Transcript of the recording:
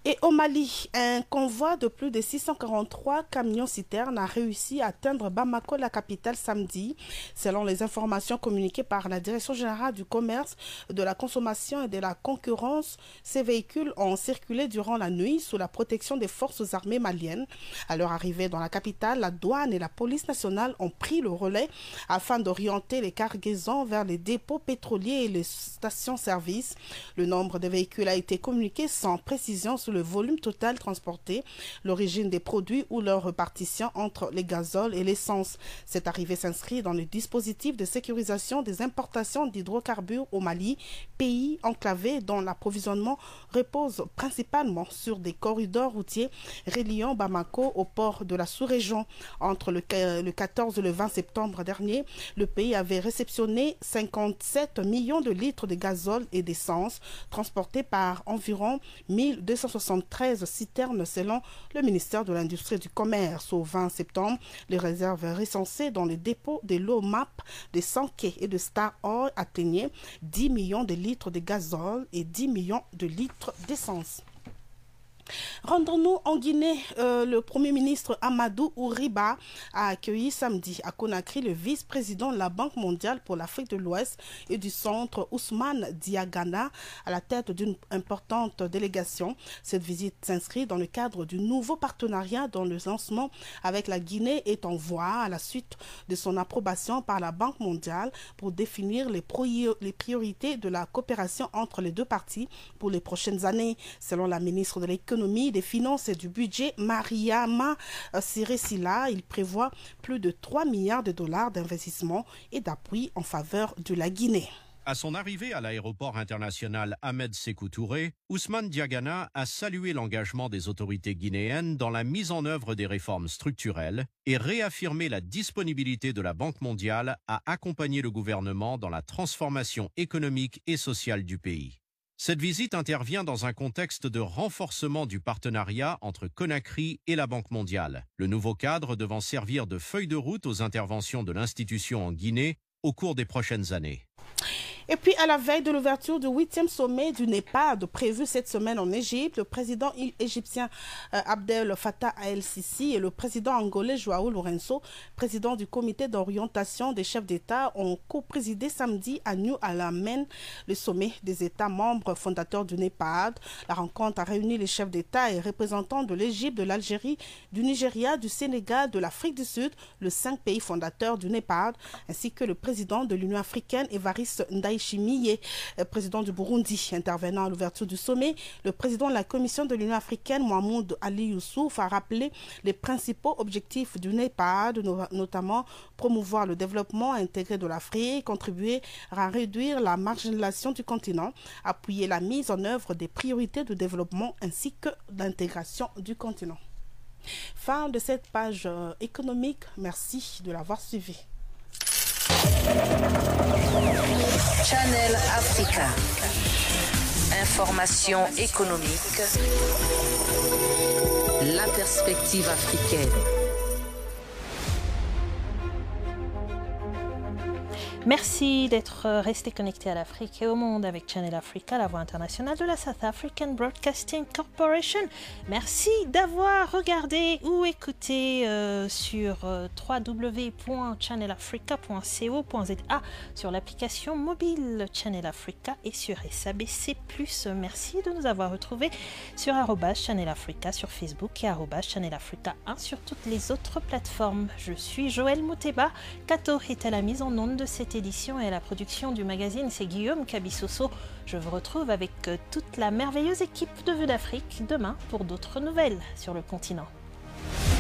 Et au Mali, un convoi de plus de 643 camions-citernes a réussi à atteindre Bamako, la capitale, samedi. Selon les informations communiquées par la Direction générale du commerce, de la consommation et de la concurrence, ces véhicules ont circulé durant la nuit sous la protection des forces armées maliennes. À leur arrivée dans la capitale, la douane et la police nationale ont pris le relais afin d'orienter les cargaisons vers les dépôts pétroliers et les stations-service. Le nombre de véhicules a été communiqué sans précision sur le volume total transporté, l'origine des produits ou leur répartition entre les gazoles et l'essence. Cette arrivée s'inscrit dans le dispositif de sécurisation des importations d'hydrocarbures au Mali, pays enclavé dont l'approvisionnement repose principalement sur des corridors routiers reliant Bamako au port de la sous-région. Entre le 14 et le 20 septembre dernier, le pays avait réceptionné 57 millions de litres de gazole et d'essence transportés par environ 1273 citernes selon le ministère de l'Industrie et du Commerce. Au 20 septembre, les réserves recensées dans les dépôts de l'OMAP, de Sanké et de Star Oil atteignaient 10 millions de litres de gazole et 10 millions de litres d'essence. Rendons-nous en Guinée. Le Premier ministre Amadou Ouriba a accueilli samedi à Conakry le vice-président de la Banque mondiale pour l'Afrique de l'Ouest et du Centre, Ousmane Diagana, à la tête d'une importante délégation. Cette visite s'inscrit dans le cadre du nouveau partenariat dont le lancement avec la Guinée est en voie à la suite de son approbation par la Banque mondiale pour définir les priorités de la coopération entre les deux parties pour les prochaines années. Selon la ministre de l'Économie, des Finances et du Budget, Mariama Siresila, il prévoit plus de 3 milliards de dollars d'investissement et d'appui en faveur de la Guinée. À son arrivée à l'aéroport international Ahmed Sékou Touré, Ousmane Diagana a salué l'engagement des autorités guinéennes dans la mise en œuvre des réformes structurelles et réaffirmé la disponibilité de la Banque mondiale à accompagner le gouvernement dans la transformation économique et sociale du pays. Cette visite intervient dans un contexte de renforcement du partenariat entre Conakry et la Banque mondiale, le nouveau cadre devant servir de feuille de route aux interventions de l'institution en Guinée au cours des prochaines années. Et puis, à la veille de l'ouverture du 8e sommet du NEPAD prévu cette semaine en Égypte, le président égyptien Abdel Fattah el-Sisi et le président angolais João Lourenço, président du comité d'orientation des chefs d'État, ont co-présidé samedi à New Alamein le sommet des États membres fondateurs du NEPAD. La rencontre a réuni les chefs d'État et représentants de l'Égypte, de l'Algérie, du Nigeria, du Sénégal, de l'Afrique du Sud, les 5 pays fondateurs du NEPAD, ainsi que le président de l'Union africaine, Évariste Ndayishimiye, président du Burundi. Intervenant à l'ouverture du sommet, le président de la Commission de l'Union africaine, Mohamed Ali Youssouf, a rappelé les principaux objectifs du NEPAD, notamment promouvoir le développement intégré de l'Afrique, contribuer à réduire la marginalisation du continent, appuyer la mise en œuvre des priorités de développement ainsi que l'intégration du continent. Fin de cette page économique. Merci de l'avoir suivi. Channel Africa. Information économique. La perspective africaine. Merci d'être resté connecté à l'Afrique et au monde avec Channel Africa, la voix internationale de la South African Broadcasting Corporation. Merci d'avoir regardé ou écouté sur www.channelafrica.co.za, sur l'application mobile Channel Africa et sur SABC+. Merci de nous avoir retrouvés sur @Channel Africa sur Facebook et @Channel Africa 1 sur toutes les autres plateformes. Je suis Joël Mouteba. Kato est à la mise en onde de cette édition et à la production du magazine, c'est Guillaume Kabissoso. Je vous retrouve avec toute la merveilleuse équipe de Vue d'Afrique demain pour d'autres nouvelles sur le continent.